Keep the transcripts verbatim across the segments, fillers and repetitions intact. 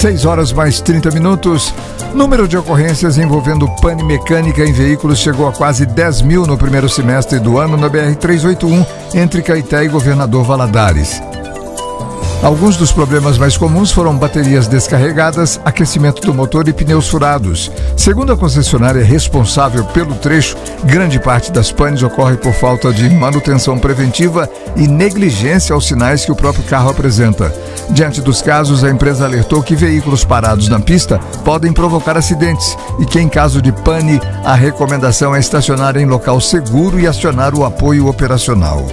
seis horas mais trinta minutos. Número de ocorrências envolvendo pane mecânica em veículos chegou a quase dez mil no primeiro semestre do ano na B R trezentos e oitenta e um, entre Caeté e Governador Valadares. Alguns dos problemas mais comuns foram baterias descarregadas, aquecimento do motor e pneus furados. Segundo a concessionária responsável pelo trecho, grande parte das panes ocorre por falta de manutenção preventiva e negligência aos sinais que o próprio carro apresenta. Diante dos casos, a empresa alertou que veículos parados na pista podem provocar acidentes e que, em caso de pane, a recomendação é estacionar em local seguro e acionar o apoio operacional.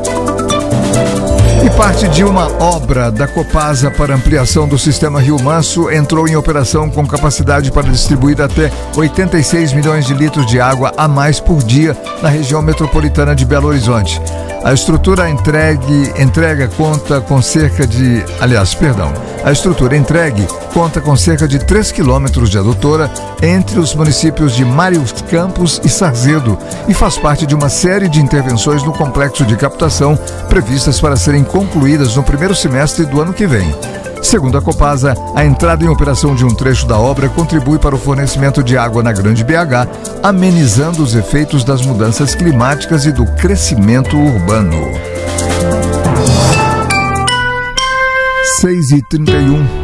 E parte de uma obra da Copasa para ampliação do sistema Rio Manso entrou em operação com capacidade para distribuir até oitenta e seis milhões de litros de água a mais por dia na região metropolitana de Belo Horizonte. A estrutura entregue, entrega conta com cerca de, aliás, perdão, a estrutura entregue conta com cerca de três quilômetros de adutora entre os municípios de Mário Campos e Sarzedo e faz parte de uma série de intervenções no complexo de captação previstas para serem concluídas no primeiro semestre do ano que vem. Segundo a Copasa, a entrada em operação de um trecho da obra contribui para o fornecimento de água na Grande B H, amenizando os efeitos das mudanças climáticas e do crescimento urbano. seis e trinta e um